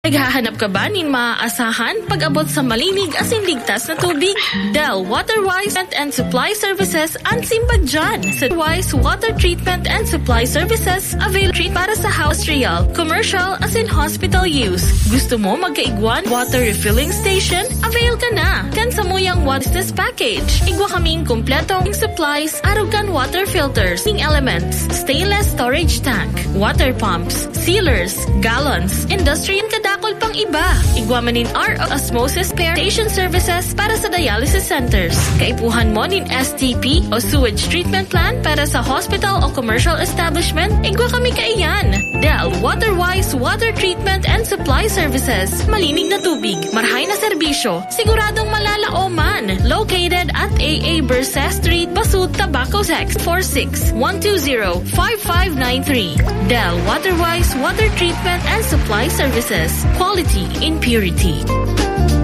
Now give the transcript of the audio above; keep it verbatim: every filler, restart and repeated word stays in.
Naghahanap ka ba nin maaasahan pag-abot sa malinig as in ligtas na tubig? Del Waterwise and Supply Services ang simbag dyan. Sa Wise Water Treatment and Supply Services, avail treat para sa house real, commercial as in hospital use. Gusto mo magkaigwan water refilling station? Avail ka na. Kan sa muyang business package. Igwa kaming kompletong supplies, arugan water filters, elements, stainless storage tank, water pumps, sealers, gallons, industry and kadakol pang iba. Igwamanin R O Osmosis Pair Station Services para sa dialysis centers. Kaipuhan mo nin S T P o Sewage Treatment Plan para sa hospital o commercial establishment. Igwa kami kaiyan. Del Waterwise Water Treatment and Supply Services. Malinig na tubig, marhay na serbisyo, siguradong malalaoman. Located at A A Berse Street, Basud, Tabaco. Text four six one two zero five five nine three. Del Waterwise Water Treatment and Supply Services. Quality in purity.